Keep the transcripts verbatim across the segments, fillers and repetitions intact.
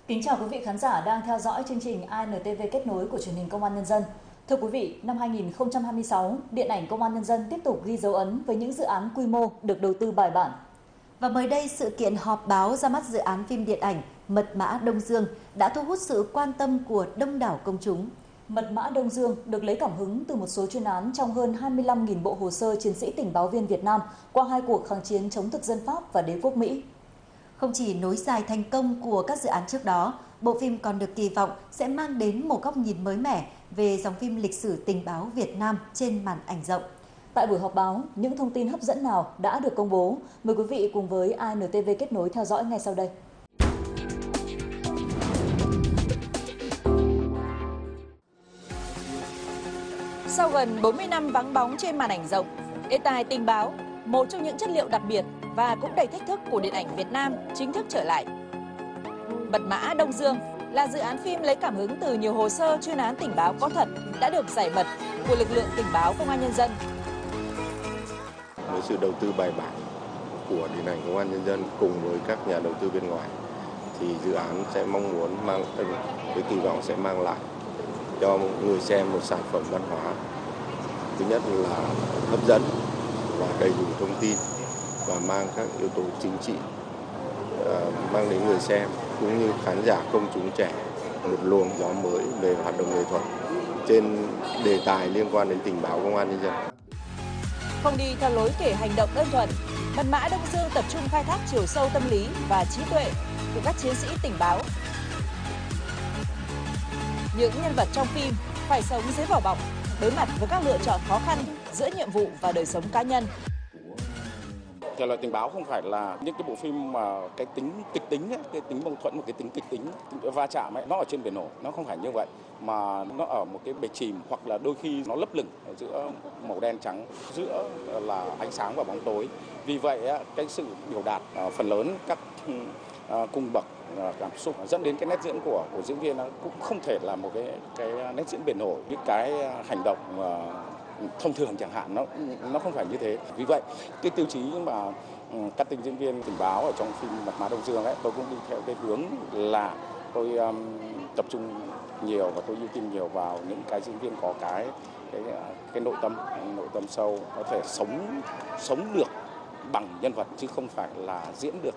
Kính chào quý vị khán giả đang theo dõi chương trình i en tê vê kết nối của truyền hình Công an Nhân dân. Thưa quý vị, năm hai nghìn không trăm hai mươi sáu, Điện ảnh Công an Nhân dân tiếp tục ghi dấu ấn với những dự án quy mô được đầu tư bài bản. Và mới đây, sự kiện họp báo ra mắt dự án phim điện ảnh Mật mã Đông Dương đã thu hút sự quan tâm của đông đảo công chúng. Mật mã Đông Dương được lấy cảm hứng từ một số chuyên án trong hơn hai mươi lăm nghìn bộ hồ sơ chiến sĩ tình báo viên Việt Nam qua hai cuộc kháng chiến chống thực dân Pháp và đế quốc Mỹ. Không chỉ nối dài thành công của các dự án trước đó, bộ phim còn được kỳ vọng sẽ mang đến một góc nhìn mới mẻ về dòng phim lịch sử tình báo Việt Nam trên màn ảnh rộng. Tại buổi họp báo, những thông tin hấp dẫn nào đã được công bố? Mời quý vị cùng với i en tê vê kết nối theo dõi ngay sau đây. Sau gần bốn mươi năm vắng bóng trên màn ảnh rộng, đề tài tình báo, một trong những chất liệu đặc biệt và cũng đầy thách thức của điện ảnh Việt Nam chính thức trở lại. Mật mã Đông Dương là dự án phim lấy cảm hứng từ nhiều hồ sơ chuyên án tình báo có thật đã được giải mật của lực lượng tình báo Công an Nhân dân. Với sự đầu tư bài bản của điện ảnh Công an Nhân dân cùng với các nhà đầu tư bên ngoài thì dự án sẽ mong muốn mang với kỳ vọng sẽ mang lại cho người xem một sản phẩm văn hóa thứ nhất là hấp dẫn và đầy đủ thông tin và mang các yếu tố chính trị uh, mang đến người xem cũng như khán giả công chúng trẻ một luồng gió mới về hoạt động nghệ thuật trên đề tài liên quan đến tình báo Công an Nhân dân. Không đi theo lối kể hành động đơn thuần, Mật mã Đông Dương tập trung khai thác chiều sâu tâm lý và trí tuệ của các chiến sĩ tình báo. Những nhân vật trong phim phải sống dưới vỏ bọc, đối mặt với các lựa chọn khó khăn giữa nhiệm vụ và đời sống cá nhân. Thể loại tình báo không phải là những cái bộ phim mà cái tính kịch tính, ấy, cái tính mâu thuẫn, một cái tính kịch tính, tính va chạm ấy, nó ở trên bề nổi, nó không phải như vậy, mà nó ở một cái bề chìm hoặc là đôi khi nó lấp lửng ở giữa màu đen trắng, giữa là ánh sáng và bóng tối. Vì vậy cái sự biểu đạt phần lớn các cung bậc cảm xúc dẫn đến cái nét diễn của của diễn viên cũng không thể là một cái cái nét diễn bề nổi, những cái hành động thông thường chẳng hạn, nó nó không phải như thế. Vì vậy cái tiêu chí mà các tình diễn viên tình báo ở trong phim Mật mã Đông Dương ấy, tôi cũng đi theo cái hướng là tôi um, tập trung nhiều và tôi ưu tiên nhiều vào những cái diễn viên có cái cái cái nội tâm nội tâm sâu, có thể sống sống được bằng nhân vật chứ không phải là diễn được.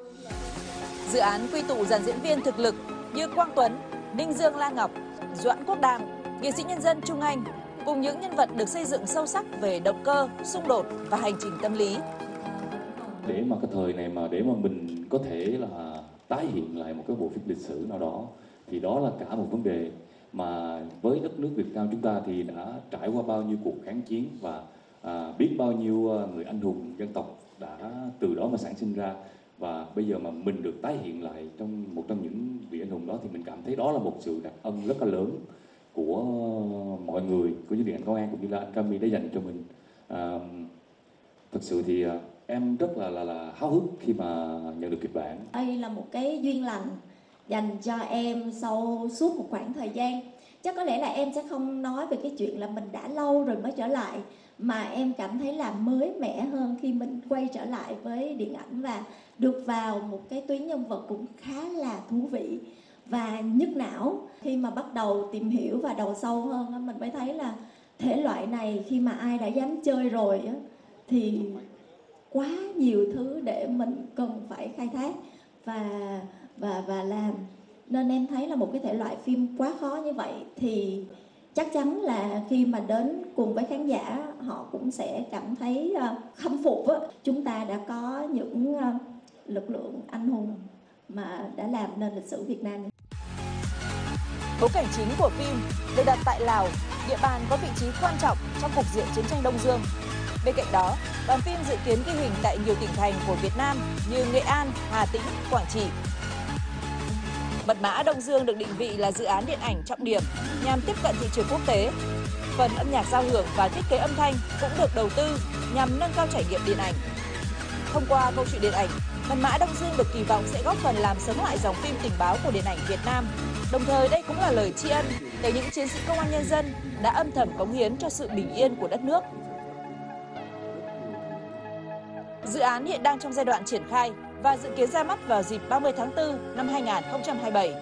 Dự án quy tụ dàn diễn viên thực lực như Quang Tuấn, Ninh Dương Lan Ngọc, Doãn Quốc Đam, nghệ sĩ nhân dân Trung Anh cùng những nhân vật được xây dựng sâu sắc về động cơ, xung đột và hành trình tâm lý. Để mà cái thời này mà để mà mình có thể là tái hiện lại một cái bộ phim lịch sử nào đó thì đó là cả một vấn đề mà với đất nước Việt Nam chúng ta thì đã trải qua bao nhiêu cuộc kháng chiến và à, biết bao nhiêu người anh hùng dân tộc đã từ đó mà sản sinh ra, và bây giờ mà mình được tái hiện lại trong một trong những vị anh hùng đó thì mình cảm thấy đó là một sự đặc ân rất là lớn của mọi người, của những điện ảnh công an cũng như là anh Cami đã dành cho mình. À, thật sự thì em rất là là là háo hức khi mà nhận được kịch bản. Đây là một cái duyên lành dành cho em sau suốt một khoảng thời gian. Chắc có lẽ là em sẽ không nói về cái chuyện là mình đã lâu rồi mới trở lại, mà em cảm thấy là mới mẻ hơn khi mình quay trở lại với điện ảnh và được vào một cái tuyến nhân vật cũng khá là thú vị và nhức não. Khi mà bắt đầu tìm hiểu và đầu sâu hơn, mình mới thấy là thể loại này khi mà ai đã dám chơi rồi thì quá nhiều thứ để mình cần phải khai thác và và và làm. Nên em thấy là một cái thể loại phim quá khó như vậy thì chắc chắn là khi mà đến cùng với khán giả, họ cũng sẽ cảm thấy khâm phục. Chúng ta đã có những lực lượng anh hùng mà đã làm nên lịch sử Việt Nam. Bối cảnh chính của phim được đặt tại Lào, địa bàn có vị trí quan trọng trong cục diện chiến tranh Đông Dương. Bên cạnh đó, đoàn phim dự kiến ghi hình tại nhiều tỉnh thành của Việt Nam như Nghệ An, Hà Tĩnh, Quảng Trị. Mật mã Đông Dương được định vị là dự án điện ảnh trọng điểm nhằm tiếp cận thị trường quốc tế. Phần âm nhạc giao hưởng và thiết kế âm thanh cũng được đầu tư nhằm nâng cao trải nghiệm điện ảnh. Thông qua câu chuyện điện ảnh, Mật mã Đông Dương được kỳ vọng sẽ góp phần làm sống lại dòng phim tình báo của điện ảnh Việt Nam. Đồng thời đây cũng là lời tri ân tới những chiến sĩ công an nhân dân đã âm thầm cống hiến cho sự bình yên của đất nước. Dự án hiện đang trong giai đoạn triển khai và dự kiến ra mắt vào dịp ba mươi tháng tư năm hai nghìn không trăm hai mươi bảy.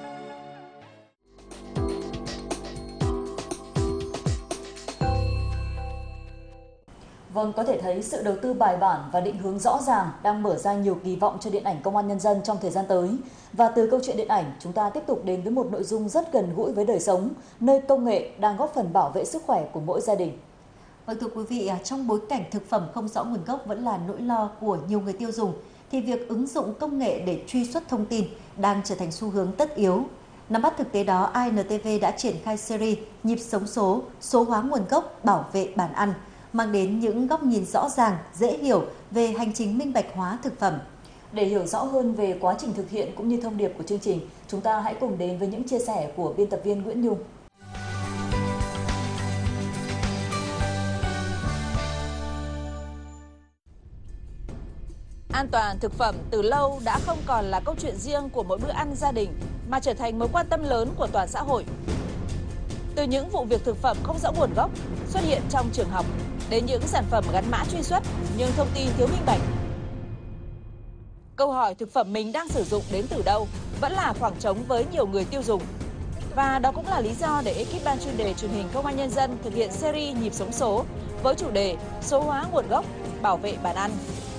Vâng, có thể thấy sự đầu tư bài bản và định hướng rõ ràng đang mở ra nhiều kỳ vọng cho điện ảnh Công an Nhân dân trong thời gian tới. Và từ câu chuyện điện ảnh, chúng ta tiếp tục đến với một nội dung rất gần gũi với đời sống, nơi công nghệ đang góp phần bảo vệ sức khỏe của mỗi gia đình. Vâng, thưa quý vị, trong bối cảnh thực phẩm không rõ nguồn gốc vẫn là nỗi lo của nhiều người tiêu dùng, thì việc ứng dụng công nghệ để truy xuất thông tin đang trở thành xu hướng tất yếu. Nắm bắt thực tế đó, i en tê vê đã triển khai series Nhịp sống số, số hóa nguồn gốc, bảo vệ bản ăn, mang đến những góc nhìn rõ ràng, dễ hiểu về hành trình minh bạch hóa thực phẩm. Để hiểu rõ hơn về quá trình thực hiện cũng như thông điệp của chương trình, chúng ta hãy cùng đến với những chia sẻ của biên tập viên Nguyễn Nhung. An toàn thực phẩm từ lâu đã không còn là câu chuyện riêng của mỗi bữa ăn gia đình, mà trở thành mối quan tâm lớn của toàn xã hội. Từ những vụ việc thực phẩm không rõ nguồn gốc xuất hiện trong trường học, đến những sản phẩm gắn mã truy xuất nhưng thông tin thiếu minh bạch. Câu hỏi thực phẩm mình đang sử dụng đến từ đâu vẫn là khoảng trống với nhiều người tiêu dùng. Và đó cũng là lý do để ekip ban chuyên đề truyền hình Công an Nhân dân thực hiện series Nhịp sống số với chủ đề số hóa nguồn gốc, bảo vệ bản ăn.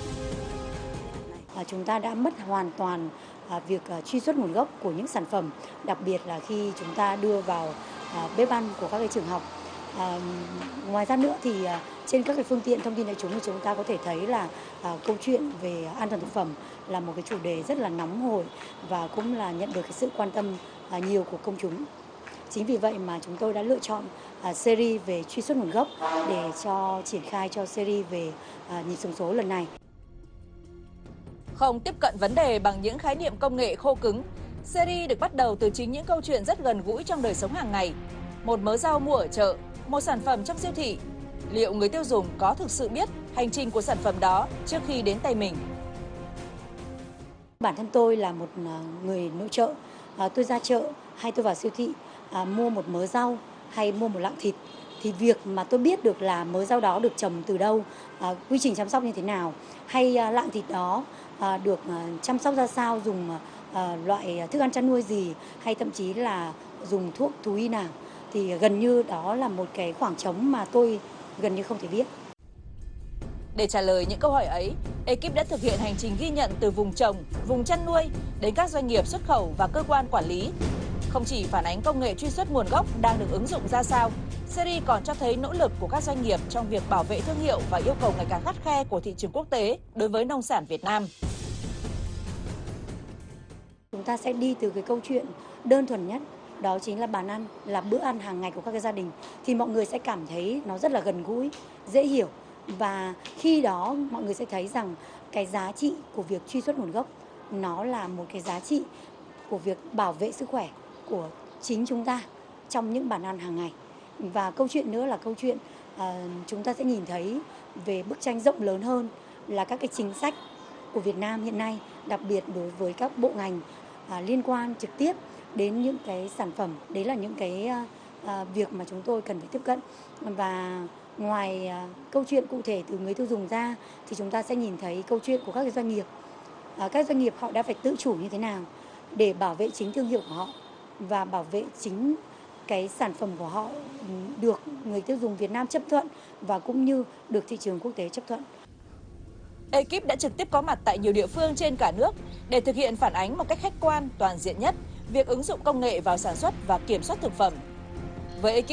Chúng ta đã mất hoàn toàn việc truy xuất nguồn gốc của những sản phẩm, đặc biệt là khi chúng ta đưa vào bếp ăn của các cái trường học. À, ngoài ra nữa thì à, trên các cái phương tiện thông tin đại chúng thì chúng ta có thể thấy là à, câu chuyện về an toàn thực phẩm là một cái chủ đề rất là nóng hổi và cũng là nhận được cái sự quan tâm à, nhiều của công chúng. Chính vì vậy mà chúng tôi đã lựa chọn à, series về truy xuất nguồn gốc để cho triển khai cho series về à, Nhịp sống số lần này. Không tiếp cận vấn đề bằng những khái niệm công nghệ khô cứng, series được bắt đầu từ chính những câu chuyện rất gần gũi trong đời sống hàng ngày. Một mớ rau mua ở chợ, một sản phẩm trong siêu thị. Liệu người tiêu dùng có thực sự biết hành trình của sản phẩm đó trước khi đến tay mình? Bản thân tôi là một người nội trợ, à, tôi ra chợ hay tôi vào siêu thị à, mua một mớ rau hay mua một lạng thịt, thì việc mà tôi biết được là mớ rau đó được trồng từ đâu, à, quy trình chăm sóc như thế nào, hay à, lạng thịt đó à, được à, chăm sóc ra sao, dùng à, loại thức ăn chăn nuôi gì, hay thậm chí là dùng thuốc thú y nào, thì gần như đó là một cái khoảng trống mà tôi gần như không thể biết. Để trả lời những câu hỏi ấy, ekip đã thực hiện hành trình ghi nhận từ vùng trồng, vùng chăn nuôi đến các doanh nghiệp xuất khẩu và cơ quan quản lý. Không chỉ phản ánh công nghệ truy xuất nguồn gốc đang được ứng dụng ra sao, series còn cho thấy nỗ lực của các doanh nghiệp trong việc bảo vệ thương hiệu và yêu cầu ngày càng khắt khe của thị trường quốc tế đối với nông sản Việt Nam. Chúng ta sẽ đi từ cái câu chuyện đơn thuần nhất, đó chính là bàn ăn, là bữa ăn hàng ngày của các cái gia đình, thì mọi người sẽ cảm thấy nó rất là gần gũi, dễ hiểu. Và khi đó mọi người sẽ thấy rằng cái giá trị của việc truy xuất nguồn gốc nó là một cái giá trị của việc bảo vệ sức khỏe của chính chúng ta trong những bàn ăn hàng ngày. Và câu chuyện nữa là câu chuyện à, chúng ta sẽ nhìn thấy về bức tranh rộng lớn hơn là các cái chính sách của Việt Nam hiện nay, đặc biệt đối với các bộ ngành à, liên quan trực tiếp đến những cái sản phẩm. Đấy là những cái à, việc mà chúng tôi cần phải tiếp cận. Và ngoài à, câu chuyện cụ thể từ người tiêu dùng ra thì chúng ta sẽ nhìn thấy câu chuyện của các cái doanh nghiệp. À, các doanh nghiệp họ đã phải tự chủ như thế nào để bảo vệ chính thương hiệu của họ và bảo vệ chính cái sản phẩm của họ được người tiêu dùng Việt Nam chấp thuận và cũng như được thị trường quốc tế chấp thuận. Ekip đã trực tiếp có mặt tại nhiều địa phương trên cả nước để thực hiện phản ánh một cách khách quan, toàn diện nhất việc ứng dụng công nghệ vào sản xuất và kiểm soát thực phẩm. Với ekip